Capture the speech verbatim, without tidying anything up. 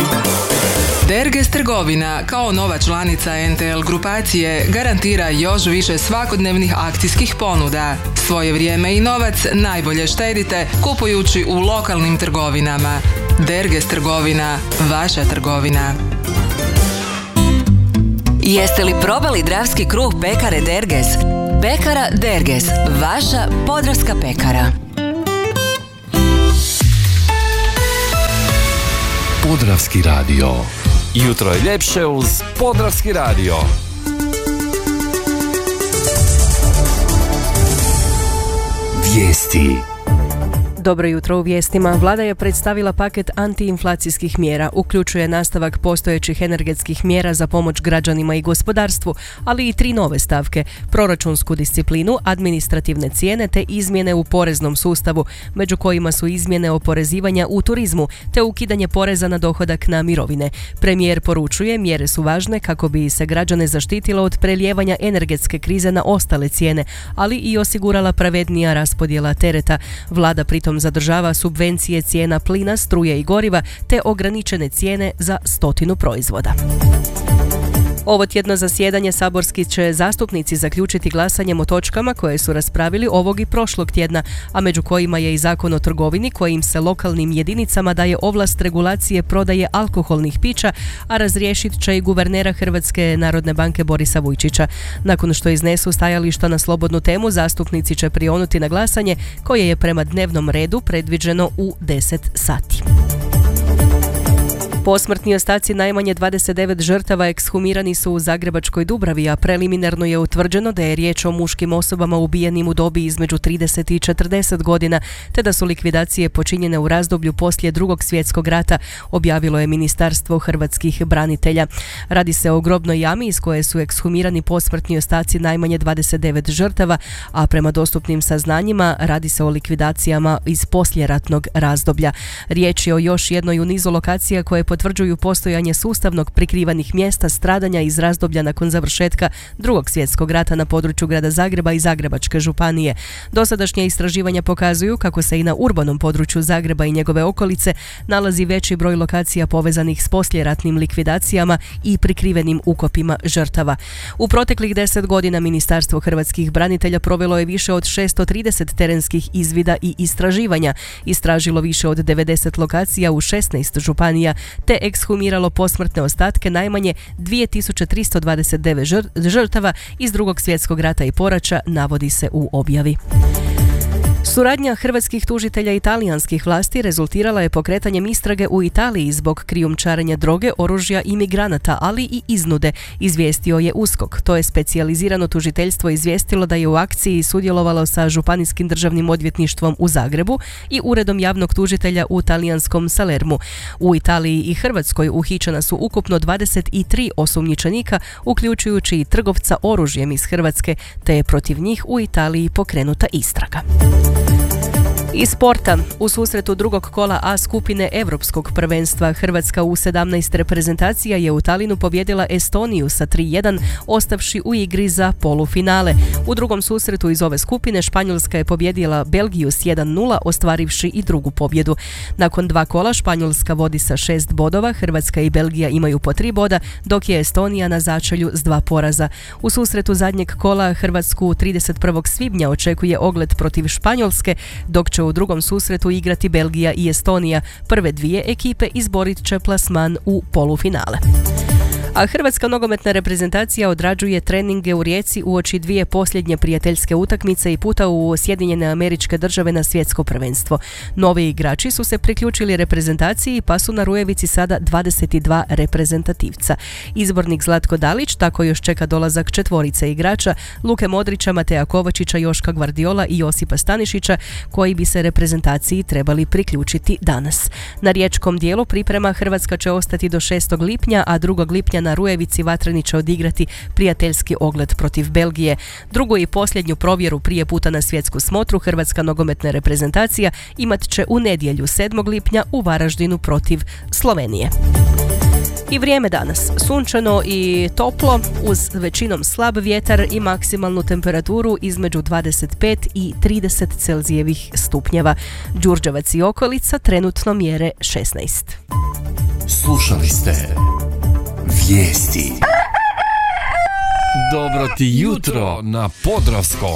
Derges trgovina kao nova članica en te el grupacije garantira još više svakodnevnih akcijskih ponuda. Svoje vrijeme i novac najbolje štedite kupujući u lokalnim trgovinama. Derges trgovina, vaša trgovina. Jeste li probali dravski kruh pekare Derges? Pekara Derges, vaša podravska pekara. Podravski radio. Jutro je ljepše uz Podravski radio. Vijesti. Dobro jutro u vijestima. Vlada je predstavila paket antiinflacijskih mjera. Uključuje nastavak postojećih energetskih mjera za pomoć građanima i gospodarstvu, ali i tri nove stavke: proračunsku disciplinu, administrativne cijene te izmjene u poreznom sustavu, među kojima su izmjene oporezivanja u turizmu te ukidanje poreza na dohodak na mirovine. Premijer poručuje, mjere su važne kako bi se građane zaštitilo od prelijevanja energetske krize na ostale cijene, ali i osigurala pravednija raspodjela tereta. Vlada pritom zadržava subvencije cijena plina, struje i goriva te ograničene cijene za stotinu proizvoda. Ovo tjedno zasjedanje saborski će zastupnici zaključiti glasanjem o točkama koje su raspravili ovog i prošlog tjedna, a među kojima je i Zakon o trgovini kojim se lokalnim jedinicama daje ovlast regulacije prodaje alkoholnih pića, a razriješit će i guvernera Hrvatske narodne banke Borisa Vujčića. Nakon što iznesu stajališta na slobodnu temu, zastupnici će prionuti na glasanje koje je prema dnevnom redu predviđeno u deset sati. Posmrtni ostaci najmanje dvadeset devet žrtava ekshumirani su u zagrebačkoj Dubravi, a preliminarno je utvrđeno da je riječ o muškim osobama ubijenim u dobi između trideset i četrdeset godina, te da su likvidacije počinjene u razdoblju poslije Drugog svjetskog rata, objavilo je Ministarstvo hrvatskih branitelja. Radi se o grobnoj jami iz koje su ekshumirani posmrtni ostaci najmanje dvadeset devet žrtava, a prema dostupnim saznanjima radi se o likvidacijama iz poslijeratnog razdoblja. Riječ je o još jednoj u nizu lokacija koje potvrđuju postojanje sustavnog prikrivanih mjesta stradanja iz razdoblja nakon završetka Drugog svjetskog rata na području grada Zagreba i Zagrebačke županije. Dosadašnja istraživanja pokazuju kako se i na urbanom području Zagreba i njegove okolice nalazi veći broj lokacija povezanih s poslijeratnim likvidacijama i prikrivenim ukopima žrtava. U proteklih deset godina Ministarstvo hrvatskih branitelja provelo je više od šesto trideset terenskih izvida i istraživanja, istražilo više od devedeset lokacija u šesnaest županija, te ekshumiralo posmrtne ostatke najmanje dvije tisuće tristo dvadeset devet žrtava iz Drugog svjetskog rata i poraća, navodi se u objavi. Suradnja hrvatskih tužitelja i talijanskih vlasti rezultirala je pokretanjem istrage u Italiji zbog krijumčarenja droge, oružja i migranata, ali i iznude, izvijestio je USKOK. To je specijalizirano tužiteljstvo izvijestilo da je u akciji sudjelovalo sa Županijskim državnim odvjetništvom u Zagrebu i Uredom javnog tužitelja u talijanskom Salermu. U Italiji i Hrvatskoj uhićena su ukupno dvadeset tri osumnjičenika, uključujući i trgovca oružjem iz Hrvatske, te je protiv njih u Italiji pokrenuta istraga. Iz sporta, u susretu drugog kola A skupine Europskog prvenstva Hrvatska u sedamnaest reprezentacija je u Talinu pobijedila Estoniju sa tri jedan, ostavši u igri za polufinale. U drugom susretu iz ove skupine Španjolska je pobijedila Belgiju s jedan nula, ostvarivši i drugu pobjedu. Nakon dva kola Španjolska vodi sa šest bodova, Hrvatska i Belgija imaju po tri boda, dok je Estonija na začelju s dva poraza. U susretu zadnjeg kola Hrvatsku trideset prvog svibnja očekuje ogled protiv Španjolske, dok će u drugom susretu igrati Belgija i Estonija. Prve dvije ekipe izborit će plasman u polufinale. A hrvatska nogometna reprezentacija odrađuje treninge u Rijeci uoči dvije posljednje prijateljske utakmice i puta u Sjedinjene Američke Države na svjetsko prvenstvo. Novi igrači su se priključili reprezentaciji pa su na Rujevici sada dvadeset dva reprezentativca. Izbornik Zlatko Dalić tako još čeka dolazak četvorice igrača: Luke Modrića, Mateja Kovačića, Joška Gvardiola i Josipa Stanišića, koji bi se reprezentaciji trebali priključiti danas. Na riječkom dijelu priprema Hrvatska će ostati do šestog lipnja, a drugog lipnja na Rujevici Vatreni će odigrati prijateljski ogled protiv Belgije. Drugu i posljednju provjeru prije puta na svjetsku smotru hrvatska nogometna reprezentacija imat će u nedjelju sedmog lipnja u Varaždinu protiv Slovenije. I vrijeme danas. Sunčano i toplo, uz većinom slab vjetar i maksimalnu temperaturu između dvadeset pet i trideset celzijevih stupnjeva. Đurđevac i okolica trenutno mjere šesnaest. Slušali ste Vijesti. Dobro ti jutro na Podravskom.